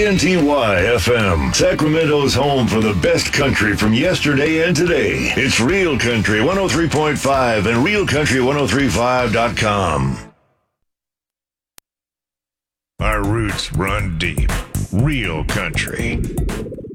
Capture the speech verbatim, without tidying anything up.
N T Y F M, Sacramento's home for the best country from yesterday and today. It's Real Country one oh three point five and real country ten thirty-five dot com. Our roots run deep. Real country.